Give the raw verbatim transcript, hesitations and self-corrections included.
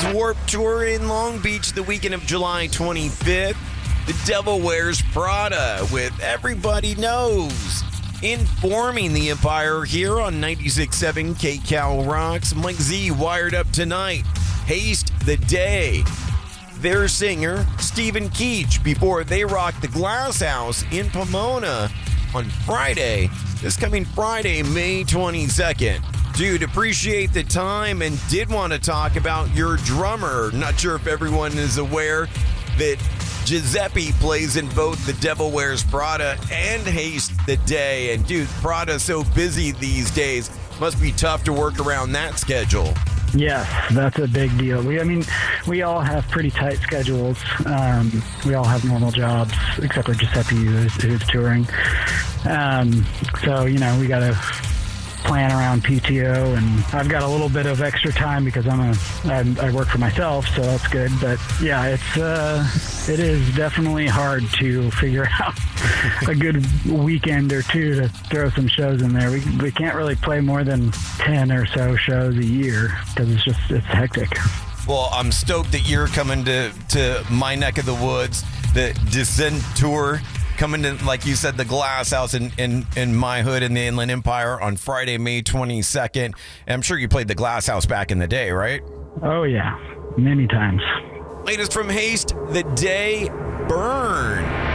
Warped Tour in Long Beach the weekend of July twenty-fifth. The Devil Wears Prada with Everybody Knows. Informing the Empire here on ninety-six point seven K Cal Rocks. Mike Z wired up tonight. Haste the Day. Their singer, Stephen Keach, before they rock the Glass House in Pomona on Friday, this coming Friday, May twenty-second. Dude, appreciate the time and did want to talk about your drummer. Not sure if everyone is aware that Giuseppe plays in both The Devil Wears Prada and Haste the Day. And dude, Prada's so busy these days. Must be tough to work around that schedule. Yes, that's a big deal. We, I mean, we all have pretty tight schedules. Um, we all have normal jobs, except for Giuseppe, who's, who's touring. Um, so, you know, we got to plan around P T O, and I've got a little bit of extra time because I'm a I, I work for myself, so that's good. But yeah, it's uh, it is definitely hard to figure out a good weekend or two to throw some shows in there. We we can't really play more than ten or so shows a year because it's just it's hectic. Well, I'm stoked that you're coming to to my neck of the woods, the Descent Tour. Coming to, like you said, the Glass House in, in, in my hood in the Inland Empire on Friday, May twenty-second. And I'm sure you played the Glass House back in the day, right? Oh, yeah. Many times. Latest from Haste, The Day, Burn.